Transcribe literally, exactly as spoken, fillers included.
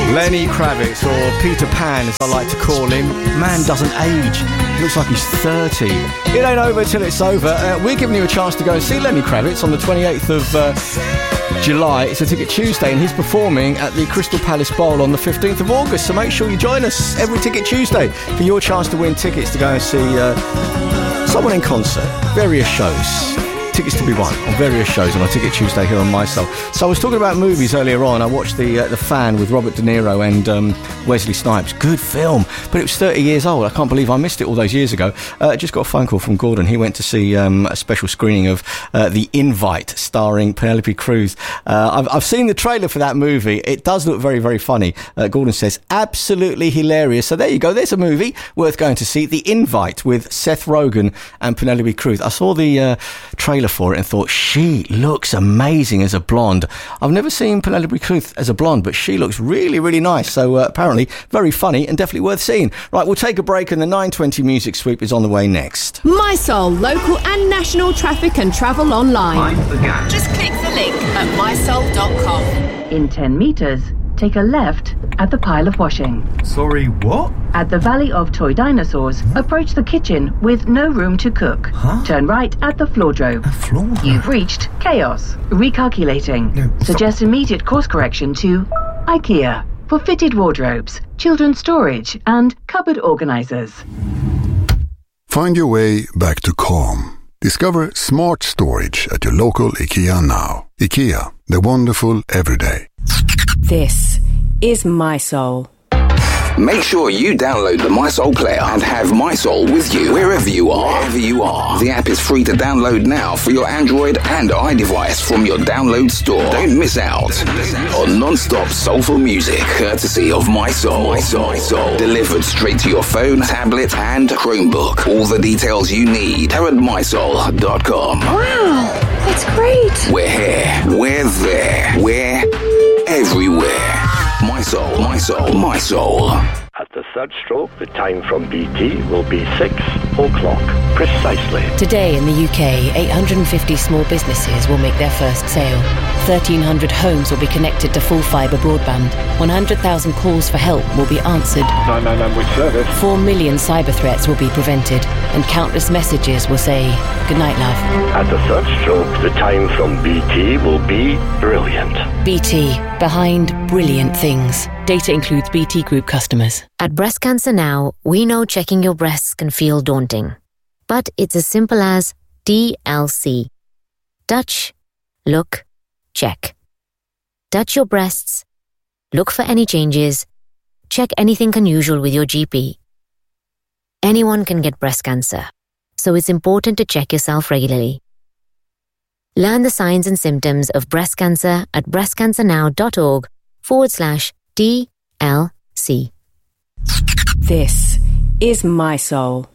Lenny Kravitz, or Peter Pan as I like to call him. Man doesn't age. He looks like he's thirty. It ain't over till it's over. Uh, we're giving you a chance to go and see Lenny Kravitz on the twenty-eighth of uh, July. It's a Ticket Tuesday, and he's performing at the Crystal Palace Bowl on the fifteenth of August. So make sure you join us every Ticket Tuesday for your chance to win tickets to go and see uh, someone in concert. Various shows. Tickets to be won on various shows on a Ticket Tuesday here on My Soul. So I was talking about movies earlier on. I watched the uh, the Fan with Robert De Niro and um, Wesley Snipes. Good film, but it was thirty years old. I can't believe I missed it all those years ago. Uh, I just got a phone call from Gordon. He went to see um, a special screening of uh, The Invite, starring Penelope Cruz. Uh, I've, I've seen the trailer for that movie. It does look very, very funny. Uh, Gordon says, absolutely hilarious. So there you go. There's a movie worth going to see. The Invite with Seth Rogen and Penelope Cruz. I saw the uh, trailer for it and thought, she looks amazing as a blonde. I've never seen Penelope Cruz as a blonde, but she looks really, really nice. So uh, apparently very funny and definitely worth seeing. Right, we'll take a break, and the nine twenty Music Sweep is on the way next. My Soul, local and national traffic and travel online. Just click the link at my soul dot com. In ten metres, take a left at the pile of washing. Sorry, what? At the Valley of Toy Dinosaurs, approach the kitchen with no room to cook. Huh? Turn right at the floordrome. A floor? You've reached chaos. Recalculating. No, stop. Suggest immediate course correction to IKEA for fitted wardrobes, children's storage, and cupboard organisers. Find your way back to calm. Discover smart storage at your local IKEA now. IKEA, the wonderful everyday. This is My Soul. Make sure you download the My Soul player and have My Soul with you wherever you are. Wherever you are. The app is free to download now for your Android and iDevice from your download store. Don't miss out on non-stop soulful music courtesy of My Soul. My Soul. My Soul. Delivered straight to your phone, tablet, and Chromebook. All the details you need are at my soul dot com. Wow, that's great. We're here. We're there. We're everywhere. My Soul, My Soul, My Soul. At the third stroke, the time from B T will be six o'clock precisely. Today in the U K, eight hundred fifty small businesses will make their first sale. thirteen hundred homes will be connected to full fibre broadband. one hundred thousand calls for help will be answered. nine nine nine with service. four million cyber threats will be prevented. And countless messages will say, good night, love. At the third stroke, the time from B T will be brilliant. B T, behind brilliant things. Data includes B T Group customers. At Breast Cancer Now, we know checking your breasts can feel daunting. But it's as simple as D L C. Touch, look, check. Touch your breasts, look for any changes, check anything unusual with your G P. Anyone can get breast cancer, so it's important to check yourself regularly. Learn the signs and symptoms of breast cancer at breastcancernow.org forward slash D L C. This is My Soul.